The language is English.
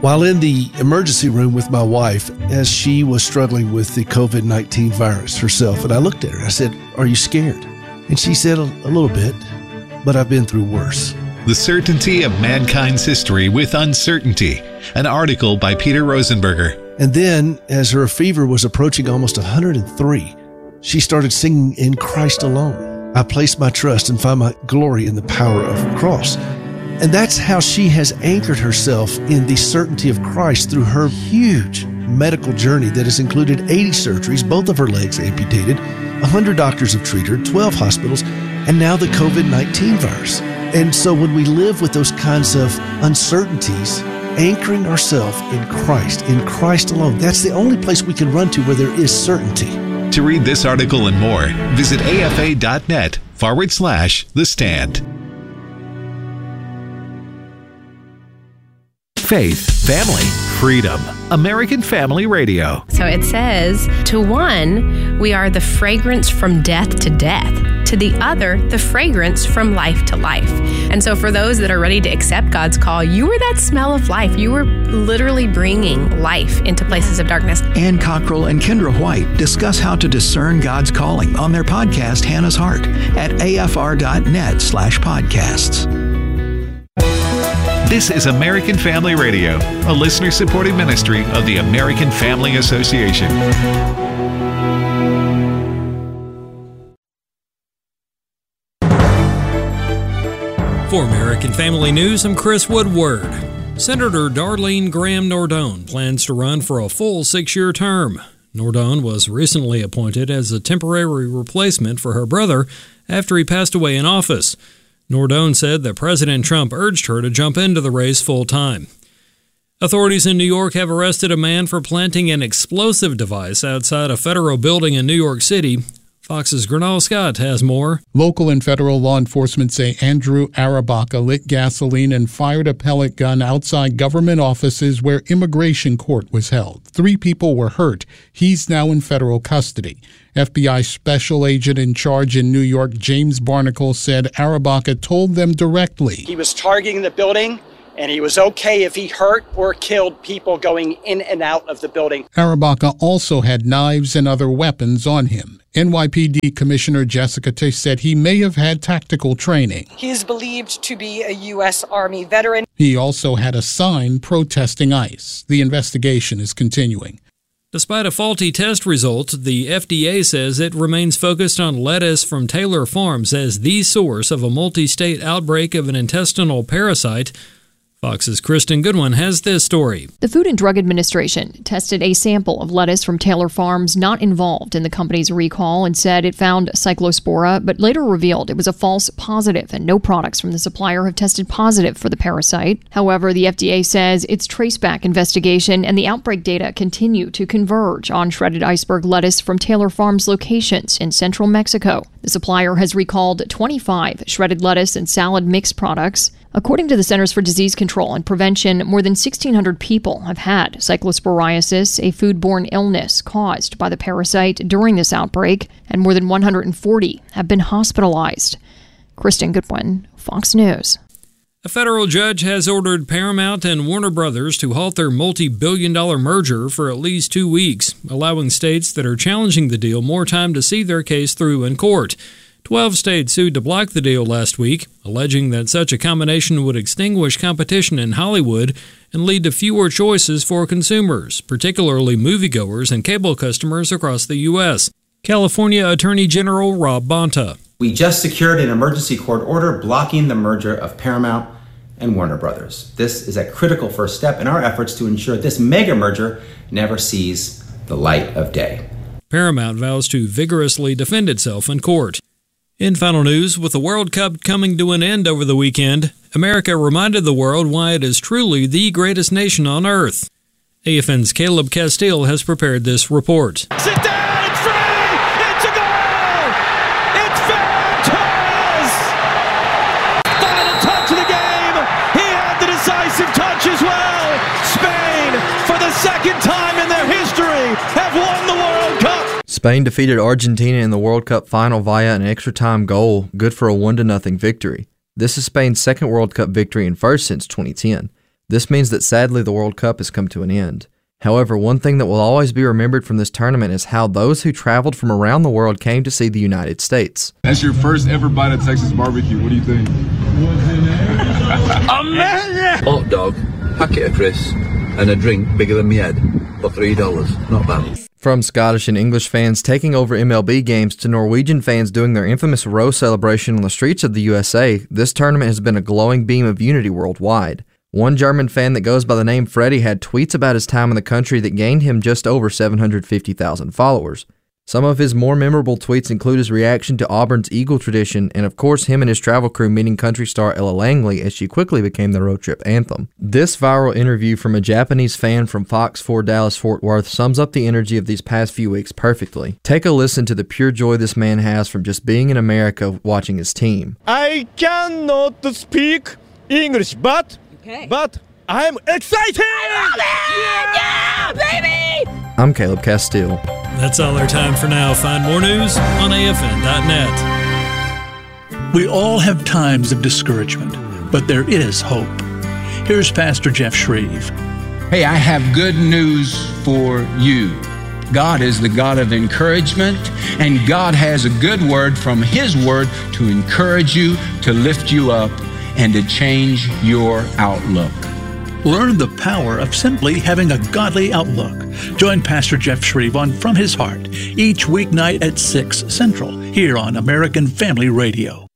While in the emergency room with my wife, as she was struggling with the COVID-19 virus herself, and I looked at her and I said, "Are you scared?" And she said, "A little bit, but I've been through worse." The Certainty of Mankind's History with Uncertainty, an article by Peter Rosenberger. And then, as her fever was approaching almost 103, she started singing "In Christ Alone. I place my trust and find my glory in the power of the cross." And that's how she has anchored herself in the certainty of Christ through her huge medical journey that has included 80 surgeries, both of her legs amputated, 100 doctors have treated her, 12 hospitals, and now the COVID-19 virus. And so when we live with those kinds of uncertainties, anchoring ourselves in Christ alone, that's the only place we can run to where there is certainty. To read this article and more, visit afa.net/The Stand. Faith, family, freedom. American Family Radio. So it says, to one, we are the fragrance from death to death. To the other, the fragrance from life to life. And so for those that are ready to accept God's call, you are that smell of life. You are literally bringing life into places of darkness. Ann Cockrell and Kendra White discuss how to discern God's calling on their podcast, Hannah's Heart, at afr.net/podcasts. This is American Family Radio, a listener-supported ministry of the American Family Association. For American Family News, I'm Chris Woodward. Senator Darlene Graham Nordone plans to run for a full 6-year term. Nordone was recently appointed as a temporary replacement for her brother after he passed away in office. Nordone said that President Trump urged her to jump into the race full-time. Authorities in New York have arrested a man for planting an explosive device outside a federal building in New York City. Fox's Gernal Scott has more. Local and federal law enforcement say Andrew Arabaca lit gasoline and fired a pellet gun outside government offices where immigration court was held. 3 people were hurt. He's now in federal custody. FBI special agent in charge in New York, James Barnacle, said Arabaca told them directly. He was targeting the building, and he was okay if he hurt or killed people going in and out of the building. Arabaca also had knives and other weapons on him. NYPD Commissioner Jessica Tisch said he may have had tactical training. He is believed to be a U.S. Army veteran. He also had a sign protesting ICE. The investigation is continuing. Despite a faulty test result, the FDA says it remains focused on lettuce from Taylor Farms as the source of a multi-state outbreak of an intestinal parasite. Fox's Kristen Goodwin has this story. The Food and Drug Administration tested a sample of lettuce from Taylor Farms not involved in the company's recall and said it found Cyclospora, but later revealed it was a false positive and no products from the supplier have tested positive for the parasite. However, the FDA says its traceback investigation and the outbreak data continue to converge on shredded iceberg lettuce from Taylor Farms locations in central Mexico. The supplier has recalled 25 shredded lettuce and salad mix products. According to the Centers for Disease Control and Prevention, more than 1,600 people have had cyclosporiasis, a foodborne illness caused by the parasite during this outbreak, and more than 140 have been hospitalized. Kristen Goodwin, Fox News. A federal judge has ordered Paramount and Warner Brothers to halt their multi-billion-dollar merger for at least 2 weeks, allowing states that are challenging the deal more time to see their case through in court. 12 states sued to block the deal last week, alleging that such a combination would extinguish competition in Hollywood and lead to fewer choices for consumers, particularly moviegoers and cable customers across the U.S. California Attorney General Rob Bonta. We just secured an emergency court order blocking the merger of Paramount and Warner Brothers. This is a critical first step in our efforts to ensure this mega merger never sees the light of day. Paramount vows to vigorously defend itself in court. In final news, with the World Cup coming to an end over the weekend, America reminded the world why it is truly the greatest nation on earth. AFN's Caleb Castile has prepared this report. Sit down, it's free! It's a goal! It's Ferran Torres! Final touch of the game! He had the decisive touch as well! Spain, for the second time in their history, have won the World Cup! Spain defeated Argentina in the World Cup final via an extra-time goal, good for a 1-0 victory. This is Spain's second World Cup victory and first since 2010. This means that sadly the World Cup has come to an end. However, one thing that will always be remembered from this tournament is how those who traveled from around the world came to see the United States. That's your first ever bite of Texas barbecue. What do you think? Amazing! Hot dog, packet of crisps, and a drink bigger than my head for $3. Not bad. From Scottish and English fans taking over MLB games to Norwegian fans doing their infamous row celebration on the streets of the USA, this tournament has been a glowing beam of unity worldwide. One German fan that goes by the name Freddie had tweets about his time in the country that gained him just over 750,000 followers. Some of his more memorable tweets include his reaction to Auburn's Eagle tradition, and of course him and his travel crew meeting country star Ella Langley as she quickly became the road trip anthem. This viral interview from a Japanese fan from Fox 4 Dallas Fort Worth sums up the energy of these past few weeks perfectly. Take a listen to the pure joy this man has from just being in America watching his team. I cannot speak English, but I'm excited! I love it! Yeah, baby! I'm Caleb Castile. That's all our time for now. Find more news on AFN.net. We all have times of discouragement, but there is hope. Here's Pastor Jeff Shreve. Hey, I have good news for you. God is the God of encouragement, and God has a good word from His word to encourage you, to lift you up, and to change your outlook. Learn the power of simply having a godly outlook. Join Pastor Jeff Shreve on From His Heart each weeknight at 6 Central here on American Family Radio.